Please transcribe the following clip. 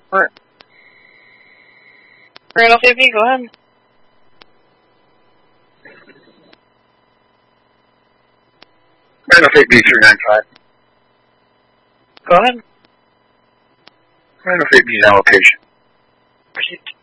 Randolph AP, go ahead. Randolph AP 395. Go ahead. Randolph AP's allocation. Repeat.